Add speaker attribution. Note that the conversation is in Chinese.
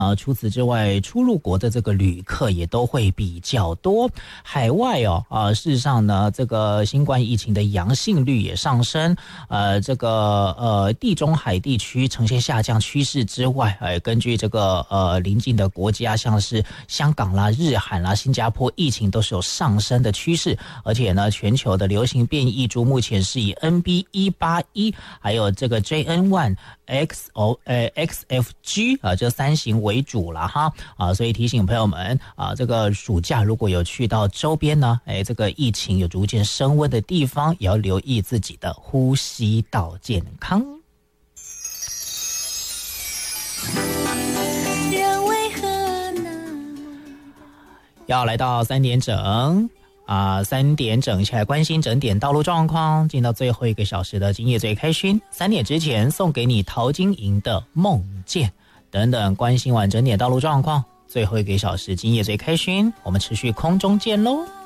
Speaker 1: 除此之外，出入国的这个旅客也都会比较多。海外事实上呢，这个新冠疫情的阳性率也上升。地中海地区呈现下降趋势之外，根据这个邻近的国家，像是香港啦、日韩啦、新加坡，疫情都是有上升的趋势。而且呢，全球的流行变异株目前是以 NB181 还有这个 JN1XFG 这3型为主了哈所以提醒朋友们这个暑假如果有去到周边呢，这个疫情有逐渐升温的地方，也要留意自己的呼吸道健康。要来到3点整3点整，一起来关心整点道路状况。进到最后1个小时的今夜最开心，3点之前送给你陶晶莹的梦见等等。关心完整点道路状况，最后1个小时今夜最开心，我们持续空中见喽。